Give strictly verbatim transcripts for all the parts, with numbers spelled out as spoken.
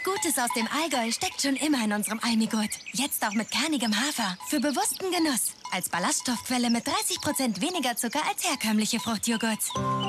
Gutes aus dem Allgäu steckt schon immer in unserem Almigurt. Jetzt auch mit kernigem Hafer. Für bewussten Genuss. Als Ballaststoffquelle mit dreißig Prozent weniger Zucker als herkömmliche Fruchtjoghurts.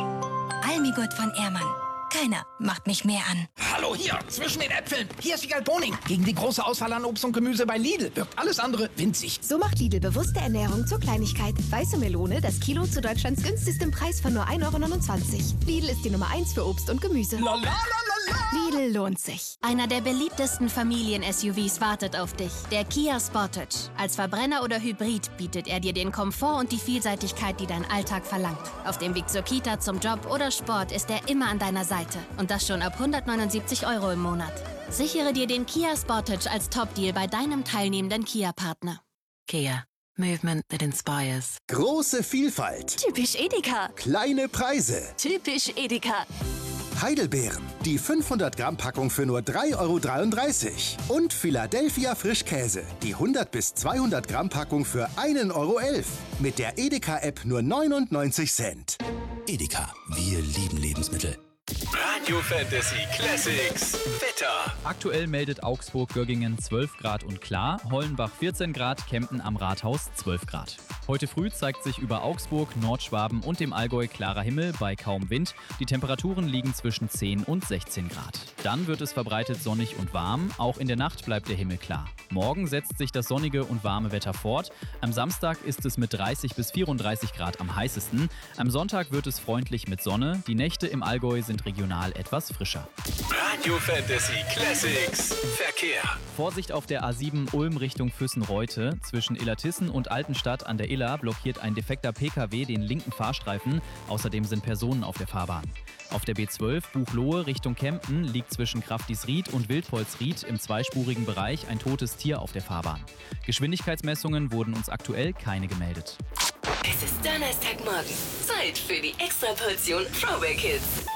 Almigurt von Ehrmann. Keiner macht mich mehr an. Hallo, hier, zwischen den Äpfeln. Hier ist Wiegald Boning. Gegen die große Auswahl an Obst und Gemüse bei Lidl wirkt alles andere winzig. So macht Lidl bewusste Ernährung zur Kleinigkeit. Weiße Melone, das Kilo zu Deutschlands günstigstem Preis von nur ein Euro neunundzwanzig. Lidl ist die Nummer eins für Obst und Gemüse. La, la, la, la, la. Lidl lohnt sich. Einer der beliebtesten Familien-S U Vs wartet auf dich. Der Kia Sportage. Als Verbrenner oder Hybrid bietet er dir den Komfort und die Vielseitigkeit, die dein Alltag verlangt. Auf dem Weg zur Kita, zum Job oder Sport ist er immer an deiner Seite. Und das schon ab hundertneunundsiebzig Euro im Monat. Sichere dir den Kia Sportage als Top-Deal bei deinem teilnehmenden Kia-Partner. Kia. Movement that inspires. Große Vielfalt. Typisch Edeka. Kleine Preise. Typisch Edeka. Heidelbeeren. Die fünfhundert Gramm Packung für nur drei Euro dreiunddreißig. Und Philadelphia Frischkäse. Die hundert bis zweihundert Gramm Packung für ein Euro elf. Mit der Edeka-App nur neunundneunzig Cent. Edeka. Wir lieben Lebensmittel. Radio Fantasy Classics Wetter. Aktuell meldet Augsburg-Göggingen zwölf Grad und klar, Hollenbach vierzehn Grad, Kempten am Rathaus zwölf Grad. Heute früh zeigt sich über Augsburg, Nordschwaben und dem Allgäu klarer Himmel bei kaum Wind. Die Temperaturen liegen zwischen zehn und sechzehn Grad. Dann wird es verbreitet sonnig und warm. Auch in der Nacht bleibt der Himmel klar. Morgen setzt sich das sonnige und warme Wetter fort. Am Samstag ist es mit dreißig bis vierunddreißig Grad am heißesten. Am Sonntag wird es freundlich mit Sonne. Die Nächte im Allgäu sind regional etwas frischer. Radio Fantasy Classics Verkehr. Vorsicht auf der A sieben Ulm Richtung Füssen-Reute. Zwischen Illertissen und Altenstadt an der Iller blockiert ein defekter P K W den linken Fahrstreifen. Außerdem sind Personen auf der Fahrbahn. Auf der B zwölf Buchloe Richtung Kempten liegt zwischen Kraftisried und Wildpolsried im zweispurigen Bereich ein totes Tier auf der Fahrbahn. Geschwindigkeitsmessungen wurden uns aktuell keine gemeldet. Es ist Donnerstagmorgen. Zeit für die Extraportion Throwback Hits.